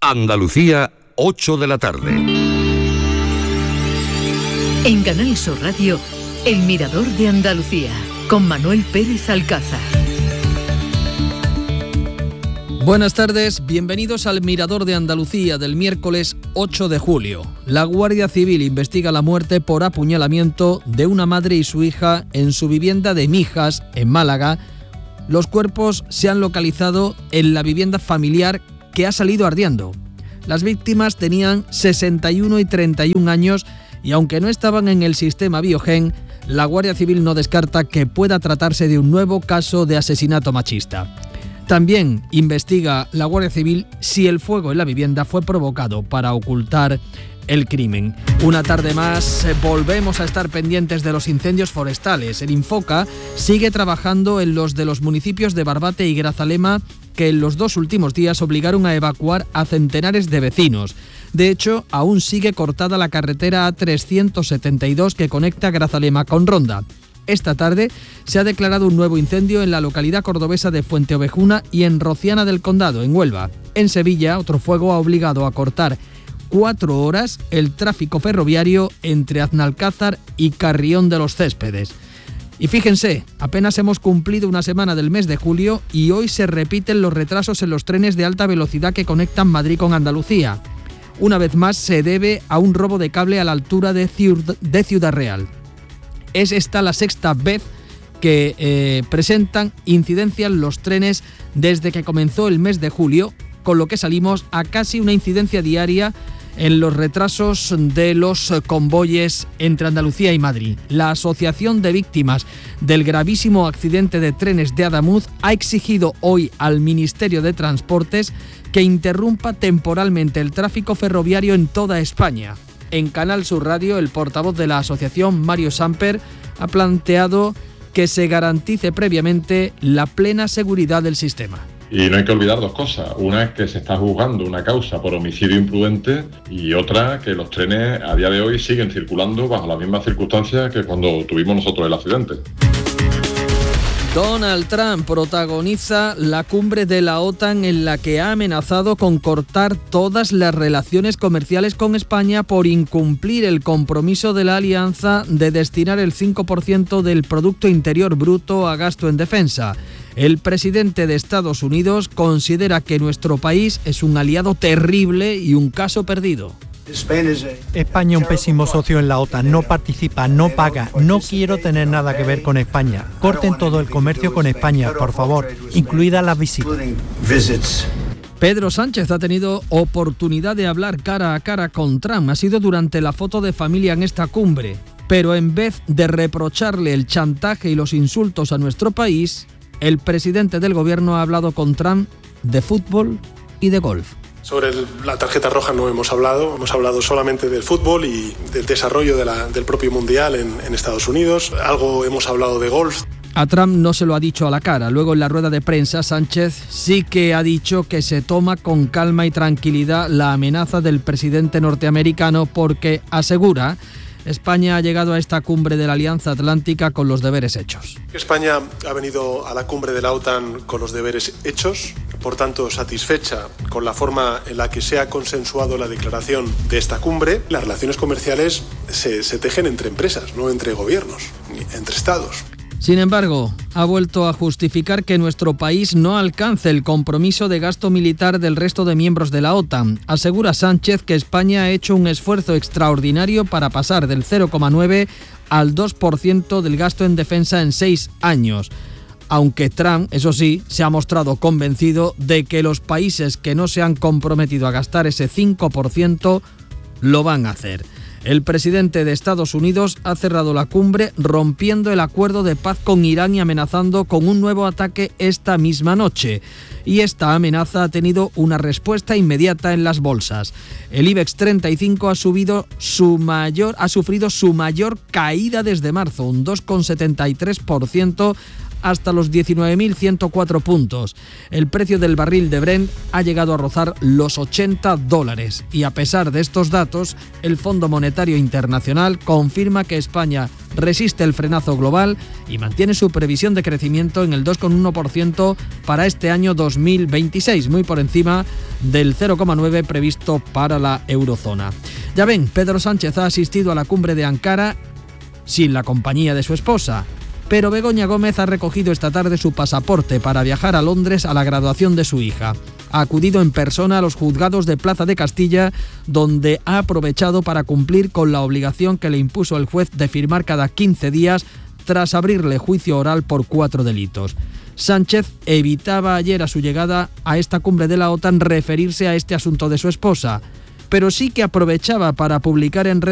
Andalucía, 8 de la tarde. En Canal Sur Radio, El Mirador de Andalucía, con Manuel Pérez Alcázar. Buenas tardes, bienvenidos al Mirador de Andalucía del miércoles 8 de julio. La Guardia Civil investiga la muerte por apuñalamiento de una madre y su hija en su vivienda de Mijas, en Málaga. Los cuerpos se han localizado en la vivienda familiar que ha salido ardiendo. Las víctimas tenían 61 y 31 años y aunque no estaban en el sistema Biogen, la Guardia Civil no descarta que pueda tratarse de un nuevo caso de asesinato machista. También investiga la Guardia Civil si el fuego en la vivienda fue provocado para ocultar el crimen. Una tarde más volvemos a estar pendientes de los incendios forestales. El Infoca sigue trabajando en los de los municipios de Barbate y Grazalema, que en los 2 últimos días obligaron a evacuar a centenares de vecinos. De hecho, aún sigue cortada la carretera A372 que conecta Grazalema con Ronda. Esta tarde se ha declarado un nuevo incendio en la localidad cordobesa de Fuenteovejuna y en Rociana del Condado, en Huelva. En Sevilla, otro fuego ha obligado a cortar 4 horas el tráfico ferroviario entre Aznalcázar y Carrión de los Céspedes. Y fíjense, apenas hemos cumplido una semana del mes de julio y hoy se repiten los retrasos en los trenes de alta velocidad que conectan Madrid con Andalucía. Una vez más se debe a un robo de cable a la altura de Ciudad Real. Es esta la 6ª vez que presentan incidencias los trenes desde que comenzó el mes de julio, con lo que salimos a casi una incidencia diaria en los retrasos de los convoyes entre Andalucía y Madrid. La Asociación de Víctimas del gravísimo accidente de trenes de Adamuz ha exigido hoy al Ministerio de Transportes que interrumpa temporalmente el tráfico ferroviario en toda España. En Canal Sur Radio, el portavoz de la asociación, Mario Samper, ha planteado que se garantice previamente la plena seguridad del sistema. Y no hay que olvidar 2 cosas. Una es que se está juzgando una causa por homicidio imprudente y otra que los trenes a día de hoy siguen circulando bajo las mismas circunstancias que cuando tuvimos nosotros el accidente. Donald Trump protagoniza la cumbre de la OTAN en la que ha amenazado con cortar todas las relaciones comerciales con España por incumplir el compromiso de la alianza de destinar el 5% del Producto Interior Bruto a gasto en defensa. El presidente de Estados Unidos considera que nuestro país es un aliado terrible y un caso perdido. España, un pésimo socio en la OTAN, no participa, no paga, no quiero tener nada que ver con España. Corten todo el comercio con España, por favor, incluidas las visitas. Pedro Sánchez ha tenido oportunidad de hablar cara a cara con Trump. Ha sido durante la foto de familia en esta cumbre. Pero en vez de reprocharle el chantaje y los insultos a nuestro país, el presidente del gobierno ha hablado con Trump de fútbol y de golf. Sobre la tarjeta roja no hemos hablado solamente del fútbol y del desarrollo del propio Mundial en Estados Unidos. Algo hemos hablado de golf. A Trump no se lo ha dicho a la cara. Luego en la rueda de prensa, Sánchez sí que ha dicho que se toma con calma y tranquilidad la amenaza del presidente norteamericano porque, asegura, España ha llegado a esta cumbre de la Alianza Atlántica con los deberes hechos. España ha venido a la cumbre de la OTAN con los deberes hechos, por tanto satisfecha con la forma en la que se ha consensuado la declaración de esta cumbre. Las relaciones comerciales se tejen entre empresas, no entre gobiernos, ni entre estados. Sin embargo, ha vuelto a justificar que nuestro país no alcance el compromiso de gasto militar del resto de miembros de la OTAN. Asegura Sánchez que España ha hecho un esfuerzo extraordinario para pasar del 0,9 al 2% del gasto en defensa en 6 años. Aunque Trump, eso sí, se ha mostrado convencido de que los países que no se han comprometido a gastar ese 5% lo van a hacer. El presidente de Estados Unidos ha cerrado la cumbre rompiendo el acuerdo de paz con Irán y amenazando con un nuevo ataque esta misma noche. Y esta amenaza ha tenido una respuesta inmediata en las bolsas. El IBEX 35 ha sufrido su mayor caída desde marzo, un 2,73%, hasta los 19.104 puntos. El precio del barril de Brent ha llegado a rozar los $80 y a pesar de estos datos, el Fondo Monetario Internacional confirma que España resiste el frenazo global y mantiene su previsión de crecimiento en el 2,1% para este año 2026, muy por encima del 0,9% previsto para la eurozona. Ya ven, Pedro Sánchez ha asistido a la cumbre de Ankara sin la compañía de su esposa, pero Begoña Gómez ha recogido esta tarde su pasaporte para viajar a Londres a la graduación de su hija. Ha acudido en persona a los juzgados de Plaza de Castilla, donde ha aprovechado para cumplir con la obligación que le impuso el juez de firmar cada 15 días tras abrirle juicio oral por 4 delitos. Sánchez evitaba ayer a su llegada a esta cumbre de la OTAN referirse a este asunto de su esposa, pero sí que aprovechaba para publicar en redes